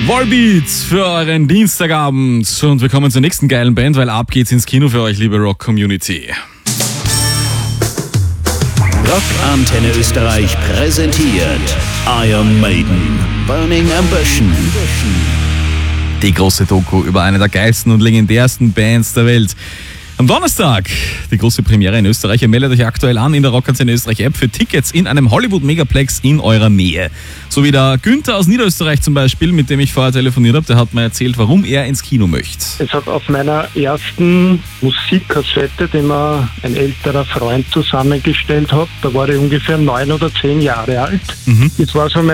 Volbeat für euren Dienstagabend und wir kommen zur nächsten geilen Band, weil ab geht's ins Kino für euch, liebe Rock-Community. Rock Antenne Österreich präsentiert Iron Maiden, Burning Ambition. Die große Doku über eine der geilsten und legendärsten Bands der Welt. Am Donnerstag die große Premiere in Österreich. Ihr meldet euch aktuell an in der Rock Antenne Österreich App für Tickets in einem Hollywood-Megaplex in eurer Nähe. So wie der Günther aus Niederösterreich zum Beispiel, mit dem ich vorher telefoniert habe, der hat mir erzählt, warum er ins Kino möchte. Es hat auf meiner ersten Musikkassette, die mir ein älterer Freund zusammengestellt hat, da war ich ungefähr 9 oder 10 Jahre alt. Das war so